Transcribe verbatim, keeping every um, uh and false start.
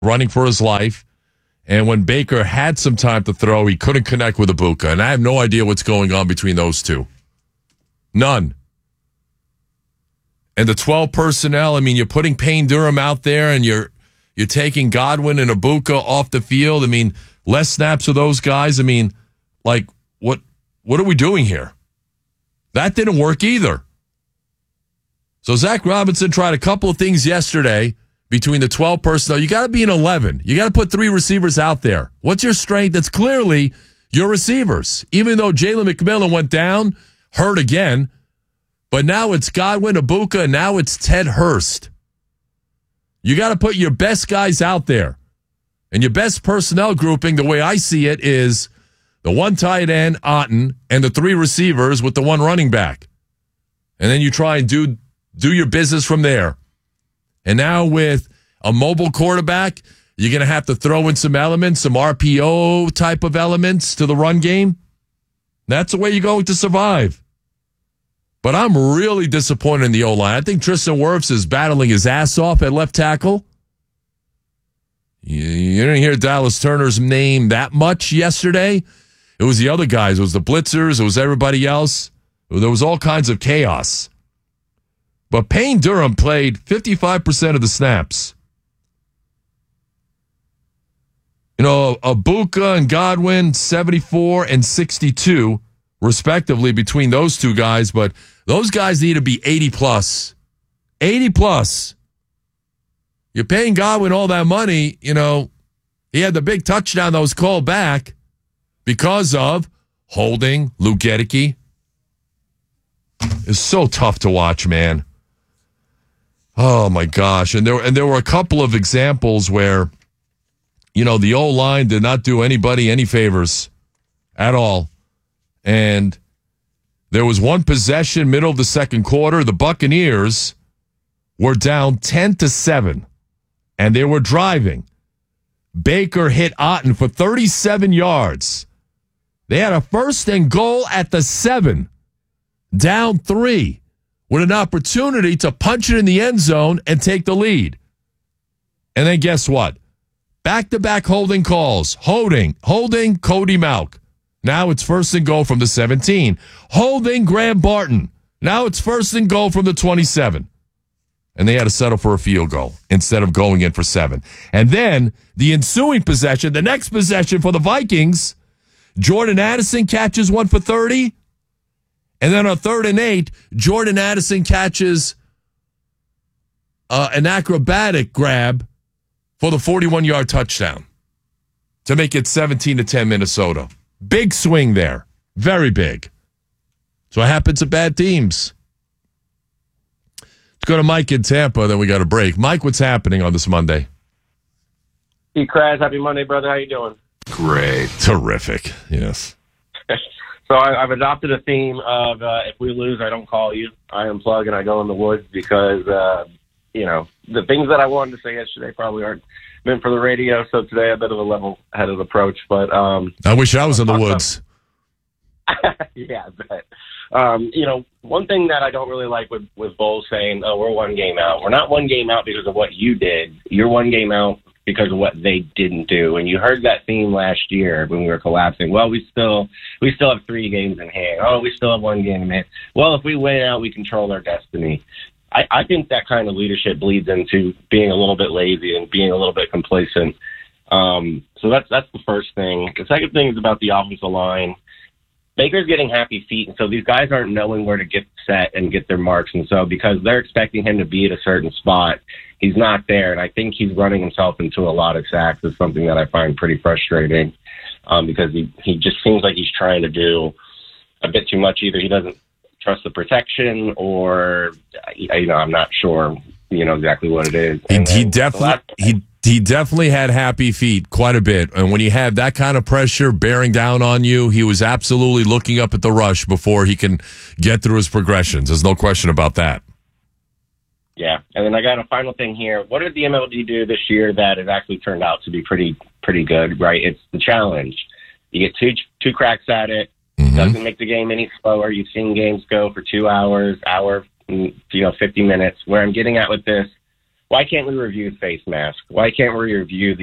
running for his life. And when Baker had some time to throw, he couldn't connect with Ibuka. And I have no idea what's going on between those two. None. And the twelve personnel, I mean, you're putting Payne Durham out there and you're you're taking Godwin and Ibuka off the field. I mean, less snaps of those guys. I mean, like, what what are we doing here? That didn't work either. So Zach Robinson tried a couple of things yesterday between the twelve personnel. You got to be an eleven. You got to put three receivers out there. What's your strength? That's clearly your receivers. Even though Jalen McMillan went down, hurt again, but now it's Godwin, Ibuka, and now it's Ted Hurst. You got to put your best guys out there. And your best personnel grouping, the way I see it, is the one tight end, Otten, and the three receivers with the one running back. And then you try and do do your business from there. And now with a mobile quarterback, you're going to have to throw in some elements, some R P O type of elements to the run game. That's the way you're going to survive. But I'm really disappointed in the O-line. I think Tristan Wirfs is battling his ass off at left tackle. You, you didn't hear Dallas Turner's name that much yesterday. It was the other guys. It was the blitzers. It was everybody else. There was all kinds of chaos. But Payne Durham played fifty-five percent of the snaps. You know, Ibuka and Godwin, seventy-four and sixty-two, respectively, between those two guys. But those guys need to be eighty plus. eighty plus. You're paying Godwin all that money. You know, he had the big touchdown that was called back because of holding Lou Gedeke. It's so tough to watch, man. Oh, my gosh. And there, and there were a couple of examples where, you know, the O-line did not do anybody any favors at all. And there was one possession, middle of the second quarter. The Buccaneers were down ten to seven, and they were driving. Baker hit Otten for thirty-seven yards. They had a first and goal at the seven, down three, with an opportunity to punch it in the end zone and take the lead. And then guess what? Back-to-back holding calls. Holding, holding Cody Mauch. Now it's first and goal from the seventeen. Holding Graham Barton. Now it's first and goal from the twenty-seven. And they had to settle for a field goal instead of going in for seven. And then the ensuing possession, the next possession for the Vikings, Jordan Addison catches one for thirty. And then on third and eight, Jordan Addison catches uh, an acrobatic grab for the forty-one-yard touchdown to make it seventeen to ten Minnesota. Big swing there. Very big. So it happens to bad teams. Let's go to Mike in Tampa, then we got a break. Mike, what's happening on this Monday? Hey, Kraz. Happy Monday, brother. How you doing? Great. Terrific. Yes. So I, I've adopted a theme of uh, if we lose, I don't call you. I unplug and I go in the woods because, uh, you know, the things that I wanted to say yesterday probably aren't meant for the radio. So today a bit of a level-headed approach. But um, I wish I was in the woods. Yeah, I bet. Um, you know, one thing that I don't really like with, with Bowles saying, oh, we're one game out. We're not one game out because of what you did. You're one game out because of what they didn't do. And you heard that theme last year when we were collapsing. Well, we still we still have three games in hand. Oh, we still have one game in hand. Well, if we win out, we control our destiny. I, I think that kind of leadership bleeds into being a little bit lazy and being a little bit complacent. Um, so that's that's the first thing. The second thing is about the offensive line. Baker's getting happy feet, and so these guys aren't knowing where to get set and get their marks. And so because they're expecting him to be at a certain spot, he's not there. And I think he's running himself into a lot of sacks. It's something that I find pretty frustrating um, because he, he just seems like he's trying to do a bit too much. Either he doesn't trust the protection or, you know, I'm not sure, you know, exactly what it is. And he, he definitely... Last- he He definitely had happy feet quite a bit. And when you have that kind of pressure bearing down on you, he was absolutely looking up at the rush before he can get through his progressions. There's no question about that. Yeah. And then I got a final thing here. What did the M L B do this year that has actually turned out to be pretty pretty good, right? It's the challenge. You get two two cracks at it. Mm-hmm. Doesn't make the game any slower. You've seen games go for two hours, hour, you know, fifty minutes. Where I'm getting at with this, why can't we review face mask? Why can't we review the